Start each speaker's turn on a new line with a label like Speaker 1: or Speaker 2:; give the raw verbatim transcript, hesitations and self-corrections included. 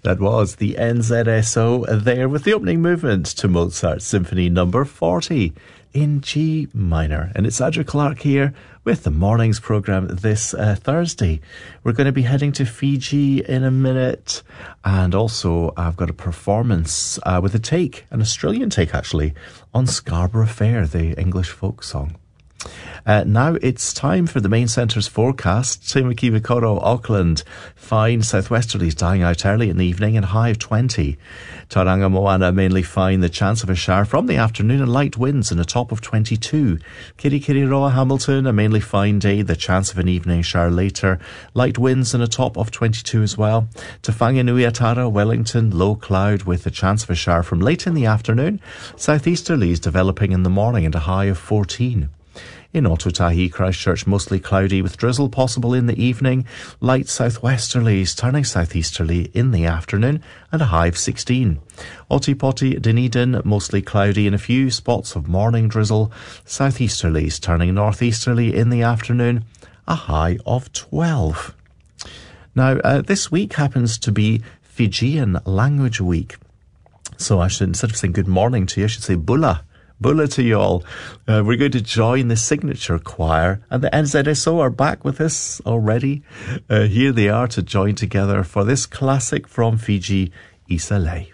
Speaker 1: That was the N Z S O there with the opening movement to Mozart's Symphony Number forty in G minor. And it's Adrian Clark here with the morning's programme this uh, Thursday. We're going to be heading to Fiji in a minute, and also I've got a performance uh, with a take, an Australian take actually, on Scarborough Fair, the English folk song. Uh, now it's time for the main centre's forecast. Timaki Mikoro, Auckland, fine southwesterlies dying out early in the evening and high of twenty. Tauranga Moana mainly fine, the chance of a shower from the afternoon and light winds and a top of twenty-two. Kirikiriroa Hamilton, a mainly fine day, the chance of an evening shower later, light winds and a top of twenty-two as well. Te Whanganui-a-Tara, Wellington, low cloud with a chance of a shower from late in the afternoon. Southeasterlies developing in the morning and a high of fourteen. In Otutahi, Christchurch, mostly cloudy with drizzle possible in the evening. Light southwesterlies turning southeasterly in the afternoon and a high of sixteen. Otipoti, Dunedin, mostly cloudy and a few spots of morning drizzle. Southeasterlies turning northeasterly in the afternoon, a high of twelve. Now, uh, this week happens to be Fijian Language Week. So I should, instead of saying good morning to you, I should say bula. Bula to you all. Uh, we're going to join the signature choir, and the N Z S O are back with us already. Uh, here they are to join together for this classic from Fiji, Isa Lei.